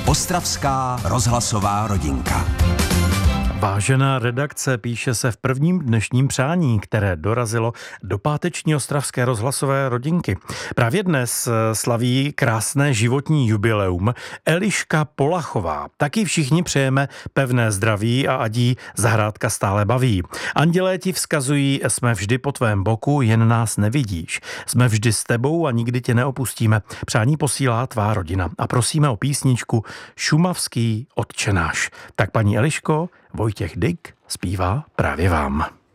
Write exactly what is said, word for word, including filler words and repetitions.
Ostravská rozhlasová rodinka. Vážená redakce, píše se v prvním dnešním přání, které dorazilo do páteční ostravské rozhlasové rodinky. Právě dnes slaví krásné životní jubileum Eliška Polachová. Taky všichni přejeme pevné zdraví a ať jí zahrádka stále baví. Andělé ti vzkazují, jsme vždy po tvém boku, jen nás nevidíš. Jsme vždy s tebou a nikdy tě neopustíme. Přání posílá tvá rodina. A prosíme o písničku Šumavský Otčenáš. Tak paní Eliško, Vojtěch Dyk zpívá právě vám.